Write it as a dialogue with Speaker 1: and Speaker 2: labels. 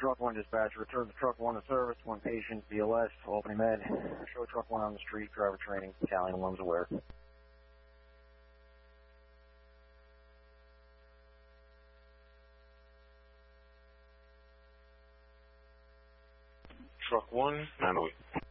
Speaker 1: Truck 1 dispatch, return to Truck 1 to service, 1 patient, BLS, Albany Med. Show Truck 1 on the street, driver training, battalion 1's aware.
Speaker 2: Truck 1, 908.